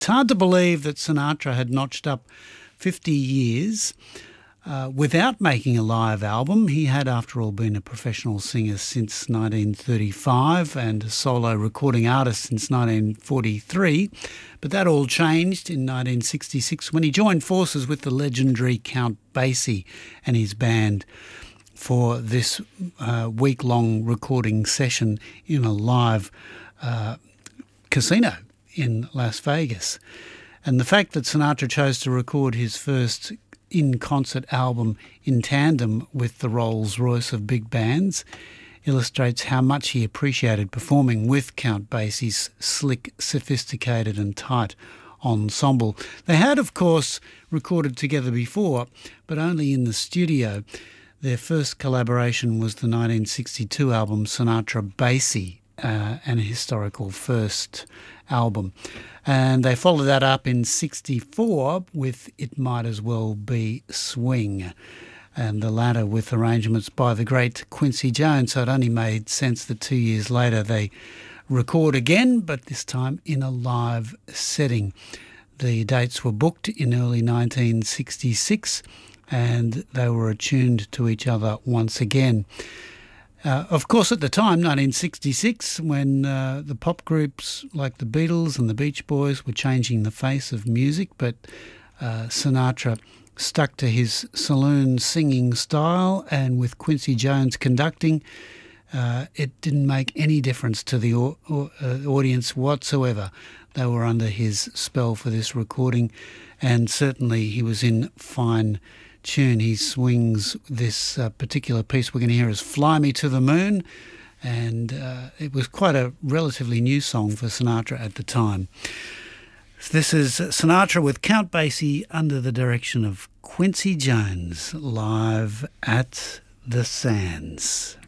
It's hard to believe that Sinatra had notched up 50 years without making a live album. He had, after all, been a professional singer since 1935 and a solo recording artist since 1943. But that all changed in 1966 when he joined forces with the legendary Count Basie and his band for this week-long recording session in a live casino in Las Vegas. And the fact that Sinatra chose to record his first in-concert album in tandem with the Rolls-Royce of big bands illustrates how much he appreciated performing with Count Basie's slick, sophisticated and tight ensemble. They had, of course, recorded together before, but only in the studio. Their first collaboration was the 1962 album Sinatra Basie, an historical first album. And they followed that up in 1964 with It Might As Well Be Swing, and the latter with arrangements by the great Quincy Jones. So it only made sense that 2 years later they record again, but this time in a live setting. The dates were booked in early 1966 and they were attuned to each other once again. Of course, at the time, 1966, when the pop groups like the Beatles and the Beach Boys were changing the face of music, but Sinatra stuck to his saloon singing style, and with Quincy Jones conducting, it didn't make any difference to the audience whatsoever. They were under his spell for this recording, and certainly he was in fine tune. He swings this particular piece we're going to hear as Fly Me to the Moon, and it was quite a relatively new song for Sinatra at the time. This is Sinatra with Count Basie under the direction of Quincy Jones, live at the Sands.